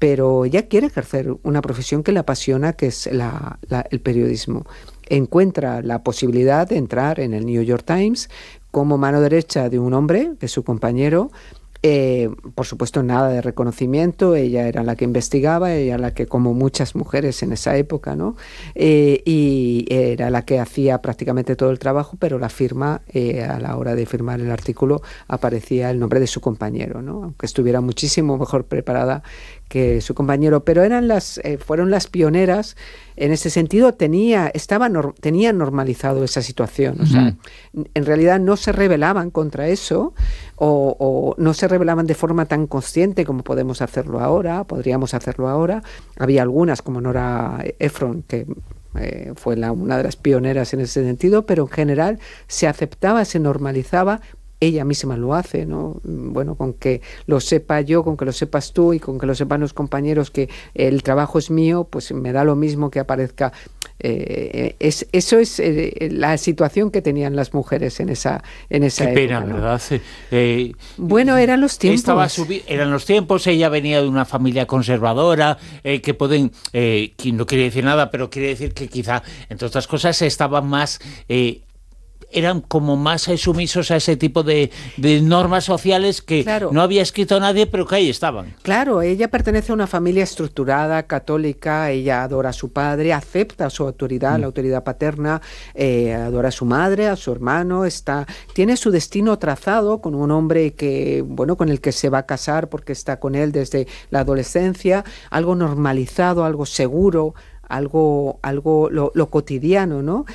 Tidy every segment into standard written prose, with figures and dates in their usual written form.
pero ella quiere ejercer una profesión que le apasiona, que es el periodismo. Encuentra la posibilidad de entrar en el New York Times como mano derecha de un hombre, de su compañero. Por supuesto, nada de reconocimiento. Ella era la que investigaba, ella era la que, como muchas mujeres en esa época, ¿no? Y era la que hacía prácticamente todo el trabajo, pero la firma, a la hora de firmar el artículo, aparecía el nombre de su compañero, ¿no? Aunque estuviera muchísimo mejor preparada que su compañero, pero fueron las pioneras en ese sentido. Tenían normalizado esa situación, o sea, en realidad no se rebelaban contra eso, o no se rebelaban de forma tan consciente como podríamos hacerlo ahora. Había algunas, como Nora Ephron, que fue una de las pioneras en ese sentido, pero en general se aceptaba, se normalizaba. Ella misma lo hace, ¿no? Bueno, con que lo sepa yo, con que lo sepas tú y con que lo sepan los compañeros que el trabajo es mío, pues me da lo mismo que aparezca. Eso es la situación que tenían las mujeres en esa época. Qué pena, ¿no? ¿verdad? Bueno, eran los tiempos. Eran los tiempos. Ella venía de una familia conservadora, que no quiere decir nada, pero quiere decir que quizá, entre otras cosas, estaban más... eran como más sumisos a ese tipo de normas sociales que no había escrito nadie, pero que ahí estaban. Claro, ella pertenece a una familia estructurada, católica. Ella adora a su padre, acepta su autoridad, la autoridad paterna, adora a su madre, a su hermano, tiene su destino trazado con un hombre con el que se va a casar porque está con él desde la adolescencia, algo normalizado, algo seguro, algo lo cotidiano, ¿no?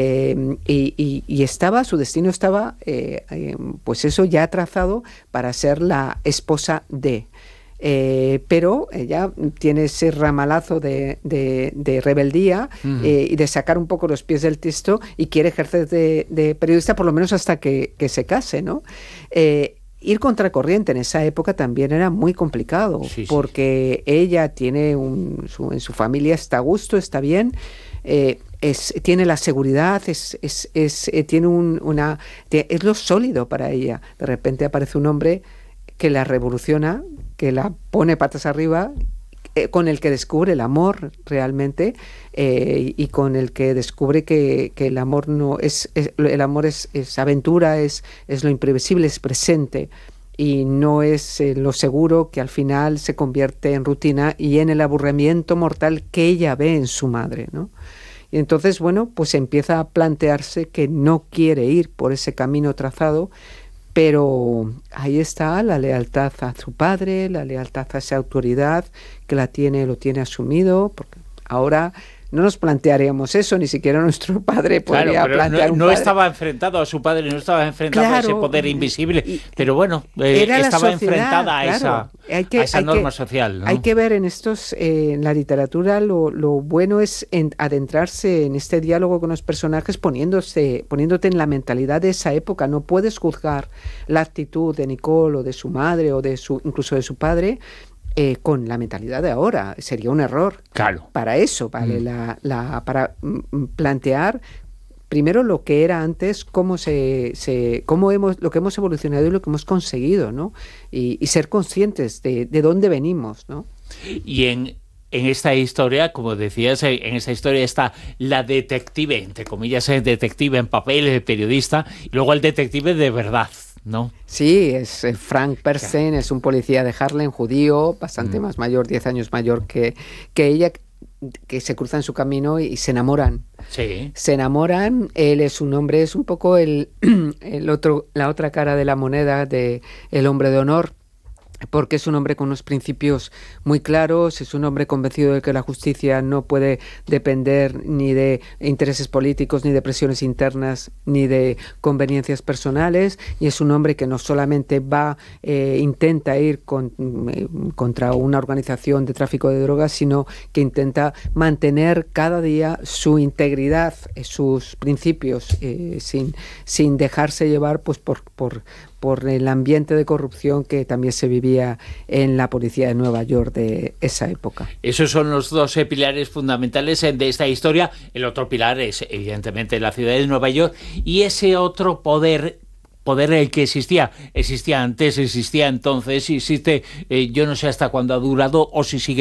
Y su destino estaba, pues eso, ya trazado para ser la esposa de. Pero ella tiene ese ramalazo de rebeldía y de sacar un poco los pies del tiesto, y quiere ejercer de periodista por lo menos hasta que se case, ¿no? Ir contracorriente en esa época también era muy complicado, porque ella tiene en su familia está a gusto, está bien, tiene la seguridad, es lo sólido para ella. De repente aparece un hombre que la revoluciona, que la pone patas arriba, con el que descubre el amor realmente, y con el que descubre que el amor el amor es aventura, es lo imprevisible, es presente, y no es lo seguro, que al final se convierte en rutina y en el aburrimiento mortal que ella ve en su madre, ¿no? Y entonces, bueno, pues empieza a plantearse que no quiere ir por ese camino trazado. Pero ahí está la lealtad a su padre, la lealtad a esa autoridad que lo tiene asumido, porque ahora no nos plantearíamos eso, ni siquiera nuestro padre podría plantear no estaba enfrentado a su padre, no estaba enfrentado a ese poder invisible, pero bueno, estaba enfrentada a esa norma social, ¿no? Hay que ver en la literatura lo bueno es adentrarse en este diálogo con los personajes, poniéndote en la mentalidad de esa época. No puedes juzgar la actitud de Nicole o de su madre o incluso de su padre con la mentalidad de ahora. Sería un error. Claro. Para eso vale para plantear primero lo que era antes, lo que hemos evolucionado y lo que hemos conseguido, ¿no? Y ser conscientes de dónde venimos, ¿no? Y en esta historia, como decías, en esta historia está la detective, entre comillas, detective en papel, periodista, y luego el detective de verdad, ¿no? Sí, es Frank Persen, es un policía de Harlem, judío, bastante más mayor, 10 años mayor que ella, que se cruzan su camino y se enamoran. Sí. Se enamoran. Él es un hombre, es un poco la otra cara de la moneda de el hombre de honor, porque es un hombre con unos principios muy claros, es un hombre convencido de que la justicia no puede depender ni de intereses políticos, ni de presiones internas, ni de conveniencias personales, y es un hombre que no solamente intenta ir contra una organización de tráfico de drogas, sino que intenta mantener cada día su integridad, sus principios, sin dejarse llevar pues por el ambiente de corrupción que también se vivía en la policía de Nueva York de esa época. Esos son los dos pilares fundamentales de esta historia. El otro pilar es, evidentemente, la ciudad de Nueva York, y ese otro poder el que existía antes, existía entonces, existe, yo no sé hasta cuándo ha durado o si sigue